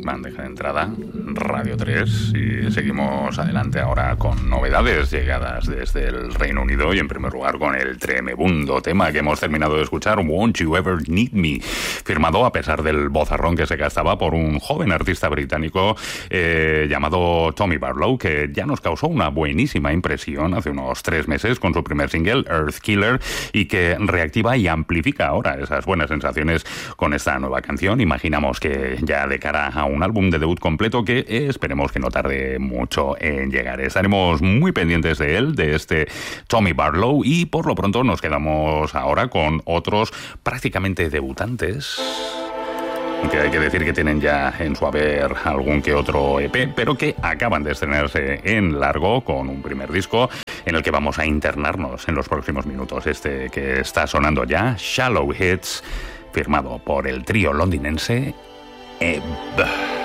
bandeja de entrada, Radio 3, y seguimos adelante ahora con novedades llegadas desde el Reino Unido, y en primer lugar con el tremebundo tema que hemos terminado de escuchar, Won't You Ever Need Me, firmado a pesar del bozarrón que se gastaba por un joven artista británico llamado Tommy Barlow, que ya nos causó una buenísima impresión hace unos 3 meses con su primer single, Earth Killer, y que reactiva y amplifica ahora esas buenas sensaciones con esta nueva canción. Imaginamos que ya de cara a un álbum de debut completo que esperemos que no tarde mucho en llegar. Estaremos muy pendientes de él, de este Tommy Barlow, y por lo pronto nos quedamos ahora con otros prácticamente debutantes, aunque hay que decir que tienen ya en su haber algún que otro EP, pero que acaban de estrenarse en largo con un primer disco en el que vamos a internarnos en los próximos minutos. Este que está sonando ya, Shallow Hits, firmado por el trío londinense Ebb.